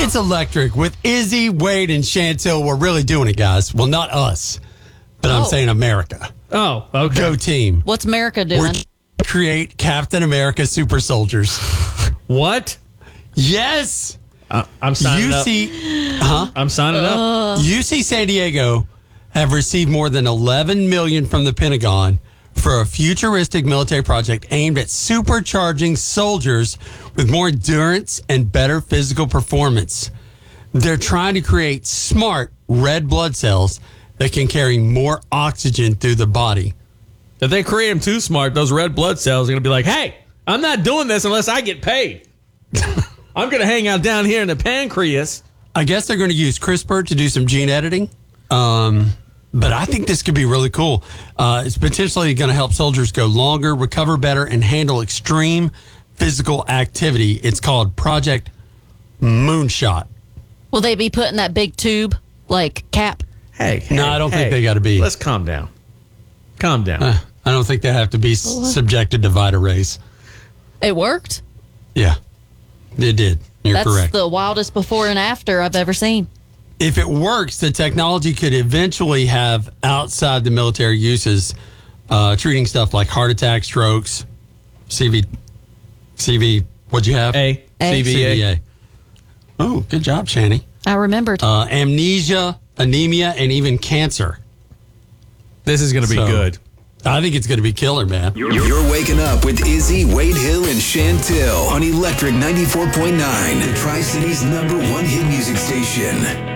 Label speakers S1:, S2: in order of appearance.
S1: It's electric. With Izzy, Wade, and Chantel, we're really doing it, guys. Well, not us, but I'm saying America.
S2: Oh, okay.
S1: Go team.
S3: What's America doing?
S1: We're to create Captain America super soldiers.
S2: What?
S1: Yes.
S2: I'm signing up. I'm signing up.
S1: UC San Diego have received more than $11 million from the Pentagon for a futuristic military project aimed at supercharging soldiers with more endurance and better physical performance. They're trying to create smart red blood cells that can carry more oxygen through the body.
S2: If they create them too smart, those red blood cells are going to be like, hey, I'm not doing this unless I get paid. I'm going to hang out down here in the pancreas.
S1: I guess they're going to use CRISPR to do some gene editing. But I think this could be really cool. It's potentially going to help soldiers go longer, recover better, and handle extreme physical activity. It's called Project Moonshot.
S3: Will they be putting that big tube, like cap?
S2: Hey,
S1: No, I don't think they got to be.
S2: Let's calm down. Calm down.
S1: I don't think they have to be subjected to Vita rays.
S3: It worked.
S1: Yeah, it did. You're
S3: That's
S1: correct.
S3: the wildest before and after I've ever seen.
S1: If it works, the technology could eventually have outside the military uses, treating stuff like heart attack, strokes, CV, what'd you have?
S2: A.
S1: CVA. Oh, good job, Shani.
S3: I remembered.
S1: Amnesia, anemia, and even cancer.
S2: This is going to be good.
S1: I think it's going to be killer, man.
S4: You're waking up with Izzy, Wade Hill, and Chantel on Electric 94.9, the Tri-City's #1 hit music station.